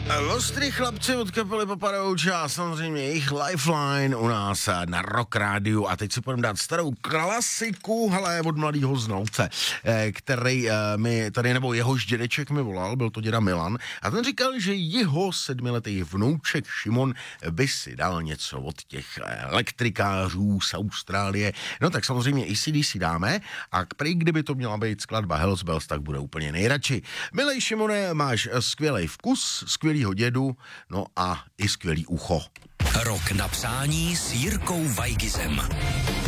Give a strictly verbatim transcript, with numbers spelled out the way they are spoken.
Ostrý chlapci od kapely Papa Roach a samozřejmě jejich Lifeline u nás na Rock Rádiu. A teď si půjdeme dát starou klasiku, hele, od mladýho znalce, který mi tady, nebo jehož dědeček mi volal, byl to děda Milan, a ten říkal, že jeho sedmiletý vnouček Šimon by si dal něco od těch elektrikářů z Austrálie. No tak samozřejmě A C D C dáme a prý, kdyby to měla být skladba Hells Bells, tak bude úplně nejradši. Milej Šimone, máš skvělý vkus, skvělýho dědu, no a i skvělý ucho. Rok na přání s Jirkou Weigizem.